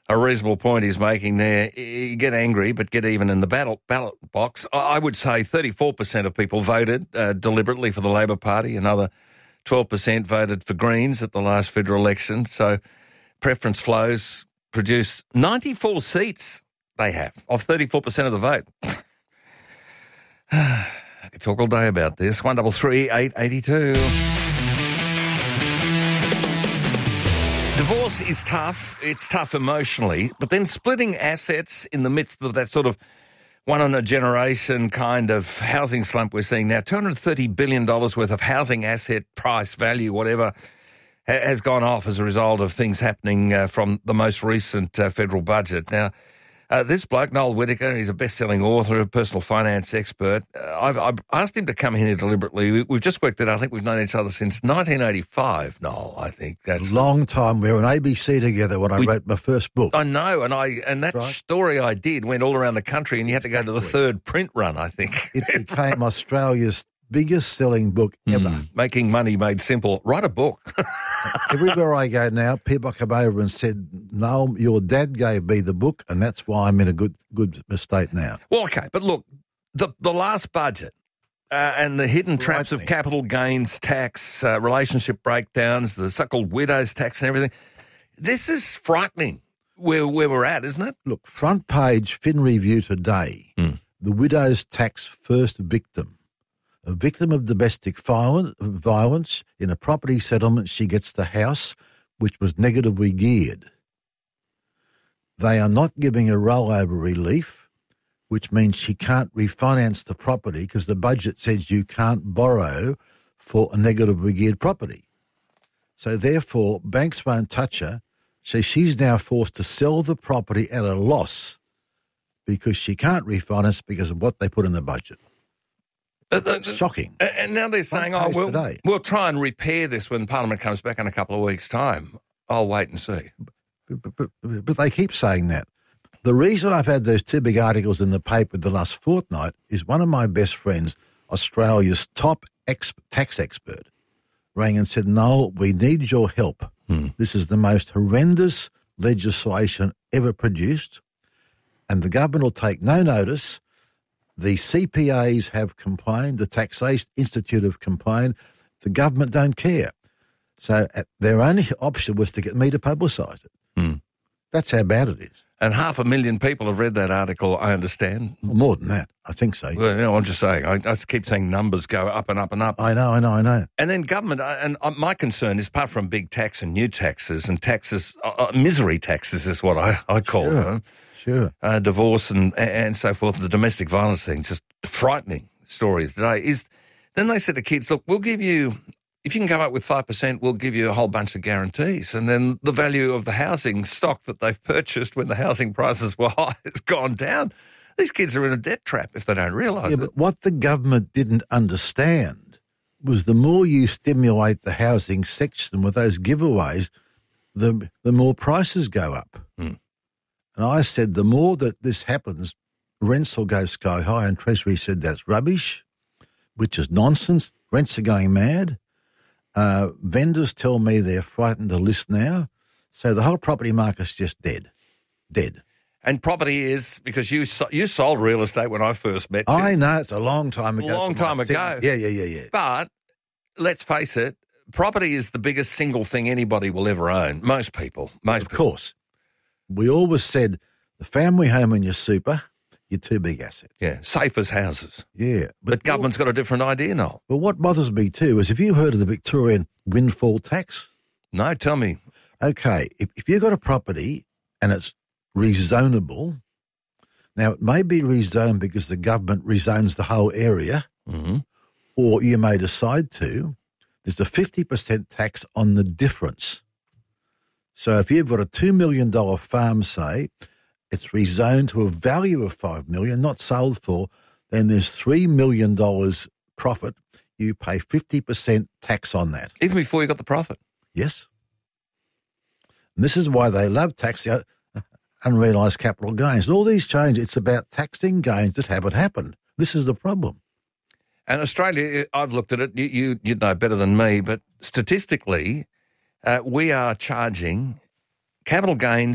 a reasonable point he's making there. You get angry, but get even in the ballot box. I would say 34% of people voted deliberately for the Labor Party. Another 12% voted for Greens at the last federal election. So preference flows produce 94 seats they have of 34% of the vote. I could talk all day about this. 133 882. Divorce is tough. It's tough emotionally, but then splitting assets in the midst of that sort of one-in-a-generation kind of housing slump we're seeing now, $230 billion worth of housing asset price value, whatever, has gone off as a result of things happening from the most recent federal budget. Now, this bloke, Noel Whittaker, he's a best-selling author, a personal finance expert. I've asked him to come in here deliberately. We've just worked it out. I think we've known each other since 1985, Noel, I think. That's a long time. We were on ABC together when I wrote my first book. I know, and that story I did went all around the country, and you had to go to the third print run, I think. It became Australia's biggest-selling book ever. Making Money Made Simple. Write a book. Everywhere I go now, people come over and said, "No, your dad gave me the book, and that's why I'm in a good state now." Well, okay, but look, the last budget and the hidden traps of capital gains tax, relationship breakdowns, the so-called widows tax and everything, this is frightening where we're at, isn't it? Look, front page Fin Review today, the widows tax first victim. A victim of domestic violence in a property settlement, she gets the house, which was negatively geared. They are not giving a rollover relief, which means she can't refinance the property because the budget says you can't borrow for a negatively geared property. So therefore, banks won't touch her. So she's now forced to sell the property at a loss because she can't refinance because of what they put in the budget. Shocking. And now they're saying, we'll try and repair this when Parliament comes back in a couple of weeks' time. I'll wait and see. But they keep saying that. The reason I've had those two big articles in the paper the last fortnight is one of my best friends, Australia's top tax expert, rang and said, "No, we need your help. This is the most horrendous legislation ever produced, and the government will take no notice. The CPAs have complained, the Taxation Institute have complained, the government don't care." So their only option was to get me to publicise it. That's how bad it is. And 500,000 people have read that article, I understand. Well, more than that, I think so. Well, I'm just saying, I just keep saying numbers go up and up and up. I know. And then government, and my concern is, apart from big tax and new taxes, and taxes, misery taxes is what I call them. Sure. Divorce and so forth, the domestic violence thing, just frightening story today, is then they said to kids, look, we'll give you, if you can come up with 5%, we'll give you a whole bunch of guarantees. And then the value of the housing stock that they've purchased when the housing prices were high has gone down. These kids are in a debt trap if they don't realise it. But what the government didn't understand was the more you stimulate the housing section with those giveaways, the more prices go up. And I said, the more that this happens, rents will go sky high. And Treasury said that's rubbish, which is nonsense. Rents are going mad. Vendors tell me they're frightened to list now. So the whole property market's just dead. And property is, because you sold real estate when I first met you. I know, it's a long time ago. A long time ago. Yeah. But let's face it, property is the biggest single thing anybody will ever own. Most people. Of course. We always said the family home and your super, your two big assets. Yeah, safe as houses. Yeah. But government's got a different idea, Noel. But what bothers me too is, have you heard of the Victorian windfall tax? No, tell me. Okay, if you've got a property and it's rezonable, now it may be rezoned because the government rezones the whole area, or you may decide to, there's a 50% tax on the difference. So if you've got a $2 million farm, say, it's rezoned to a value of $5 million, not sold for, then there's $3 million profit. You pay 50% tax on that. Even before you got the profit? Yes. And this is why they love taxing unrealised capital gains. And all these changes, it's about taxing gains that haven't happened. This is the problem. And Australia, I've looked at it, you'd know better than me, but statistically, we are charging capital gains